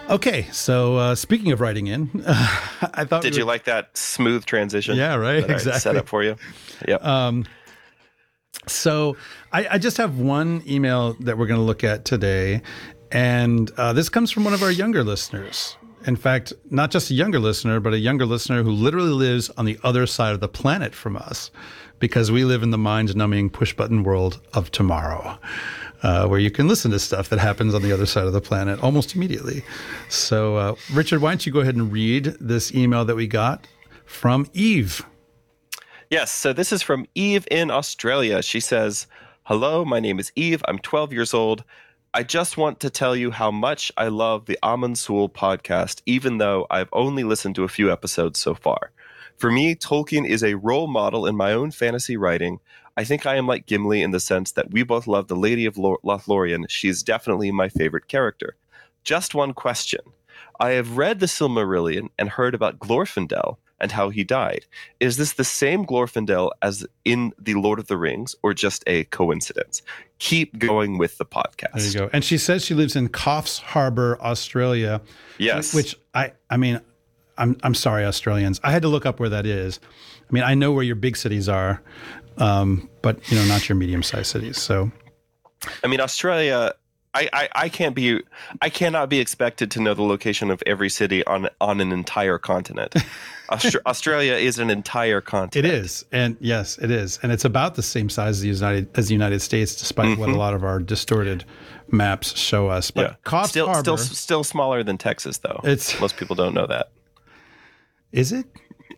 Okay, so speaking of writing in, I thought Did you like that smooth transition? Yeah, right. That I Exactly. set up for you. Yep. So I just have one email that we're going to look at today, and this comes from one of our younger listeners. In fact, not just a younger listener, but a younger listener who literally lives on the other side of the planet from us, because we live in the mind-numbing push-button world of tomorrow, where you can listen to stuff that happens on the other side of the planet almost immediately. So, Richard, why don't you go ahead and read this email that we got from Eve? Yes, so this is from Eve in Australia. She says, "Hello, my name is Eve. I'm 12 years old. I just want to tell you how much I love the Amun Sul podcast, even though I've only listened to a few episodes so far. For me, Tolkien is a role model in my own fantasy writing. I think I am like Gimli in the sense that we both love the Lady of Lothlorien. She's definitely my favorite character. Just one question. I have read the Silmarillion and heard about Glorfindel and how he died. Is this the same Glorfindel as in The Lord of the Rings, or just a coincidence? Keep going with the podcast." There you go. And she says she lives in Coffs Harbour, Australia. Yes. Which I mean, I'm sorry, Australians. I had to look up where that is. I mean, I know where your big cities are, but not your medium-sized cities. So, I mean, Australia. I cannot be expected to know the location of every city on an entire continent. Australia is an entire continent. It is, and yes, it is, and it's about the same size as the United States, despite what a lot of our distorted maps show us. But Coffs Harbour, still smaller than Texas, though. Most people don't know that. Is it?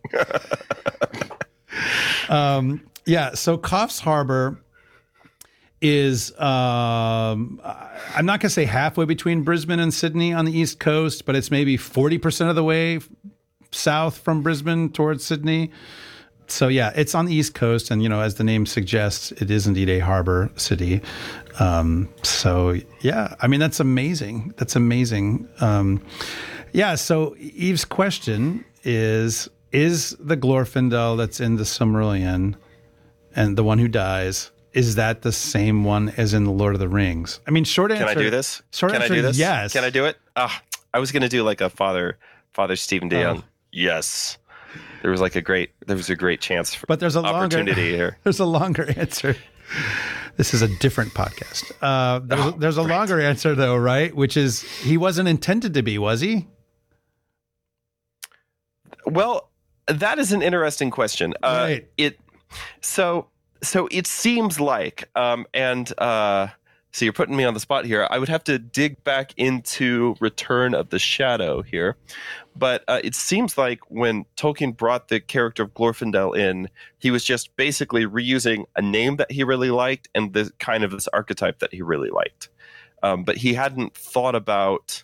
Yeah. So Coffs Harbour is I'm not going to say halfway between Brisbane and Sydney on the East Coast, but it's maybe 40% of the way south from Brisbane towards Sydney. So yeah, it's on the East Coast, and as the name suggests, it is indeed a harbor city. So yeah, I mean, that's amazing. That's amazing. Yeah. So Eve's question is the Glorfindel that's in the Silmarillion and the one who dies, is that the same one as in The Lord of the Rings? I mean, short answer. Can I do this? Short Can answer, I do this? yes. Can I do it? I was going to do like a Father Stephen DeYoung. Yes. There was a great chance for but there's a opportunity longer, here. There's a longer answer. This is a different podcast. There's a longer answer though, right? Which is he wasn't intended to be, was he? Well, that is an interesting question. Right. So it seems like, so you're putting me on the spot here. I would have to dig back into Return of the Shadow here. But it seems like when Tolkien brought the character of Glorfindel in, he was just basically reusing a name that he really liked and the kind of this archetype that he really liked. But he hadn't thought about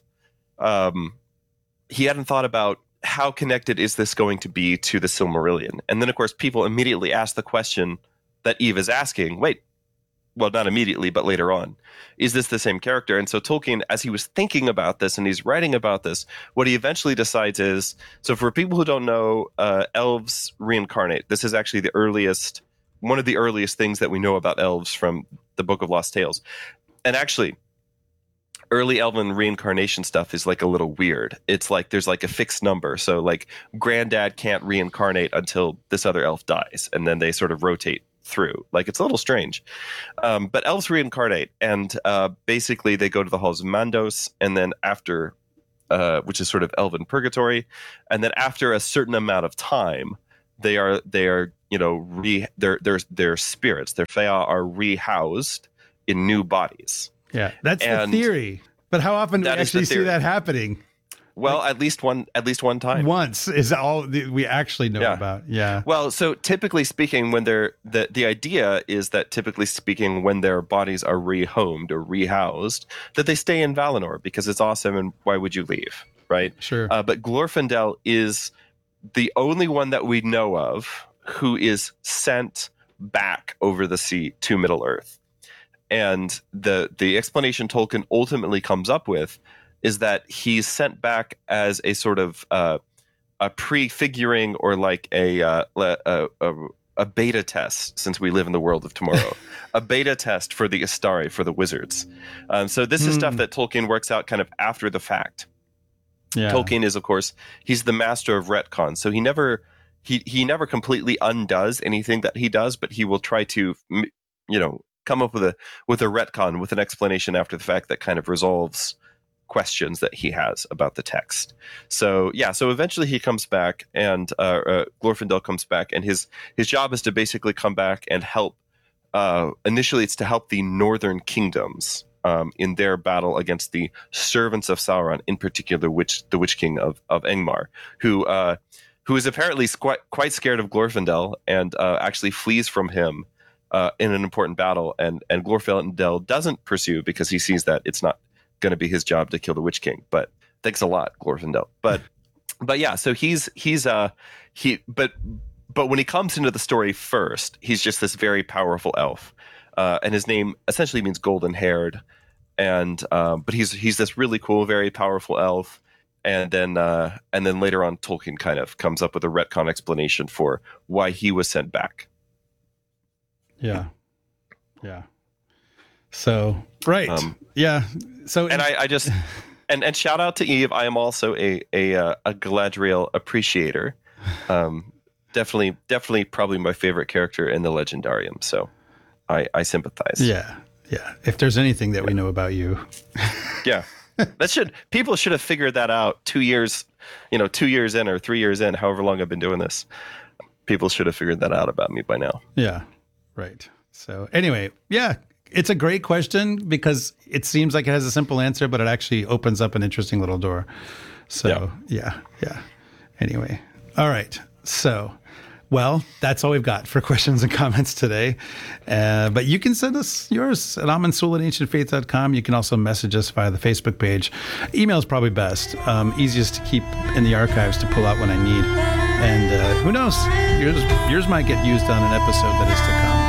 how connected is this going to be to the Silmarillion. And then, of course, people immediately ask the question that Eve is asking, well, not immediately, but later on, is this the same character? And so Tolkien, as he was thinking about this and he's writing about this, what he eventually decides is, so for people who don't know, elves reincarnate. This is actually one of the earliest things that we know about elves from the Book of Lost Tales. And actually, early elven reincarnation stuff is like a little weird. It's like there's like a fixed number. So like granddad can't reincarnate until this other elf dies, and then they sort of rotate through. Like, it's a little strange. But elves reincarnate, and basically they go to the halls of Mandos, and then after, which is sort of elven purgatory, and then after a certain amount of time, their spirits, their Fea, are rehoused in new bodies. Yeah, that's the theory. But how often do we actually see that happening? Well, at least one time. Once is all we actually know about. Yeah. Well, so typically speaking, when the idea is that typically speaking, when their bodies are rehomed or rehoused, that they stay in Valinor because it's awesome, and why would you leave, right? Sure. But Glorfindel is the only one that we know of who is sent back over the sea to Middle Earth. And the explanation Tolkien ultimately comes up with is that he's sent back as a sort of a prefiguring, or like a beta test, since we live in the world of tomorrow, a beta test for the Istari, for the wizards. So this is stuff that Tolkien works out kind of after the fact. Yeah. Tolkien is, of course, he's the master of retcon. So he never completely undoes anything that he does, but he will try to, come up with a retcon, with an explanation after the fact that kind of resolves questions that he has about the text. So eventually he comes back, and Glorfindel comes back, and his job is to basically come back and help. Initially, it's to help the northern kingdoms in their battle against the servants of Sauron, in particular the Witch King of Angmar, who is apparently quite scared of Glorfindel and actually flees from him in an important battle, and Glorfindel doesn't pursue because he sees that it's not going to be his job to kill the Witch King. But thanks a lot, Glorfindel. But yeah, so but when he comes into the story first, he's just this very powerful elf, and his name essentially means golden haired, and but he's this really cool, very powerful elf. And then later on, Tolkien kind of comes up with a retcon explanation for why he was sent back. Yeah. So right. Yeah. So I just and shout out to Eve. I am also a Galadriel appreciator. Definitely, probably my favorite character in the Legendarium. So I sympathize. Yeah. If there's anything that we know about you. Yeah. People should have figured that out 2 years, 2 years in or 3 years in, however long I've been doing this. People should have figured that out about me by now. Yeah. Right. So anyway, yeah, it's a great question because it seems like it has a simple answer, but it actually opens up an interesting little door. So yeah. Anyway. All right. So, well, that's all we've got for questions and comments today. But you can send us yours at amansul@ancientfaith.com. You can also message us via the Facebook page. Email is probably best. Easiest to keep in the archives to pull out when I need. And who knows? Yours might get used on an episode that is to come.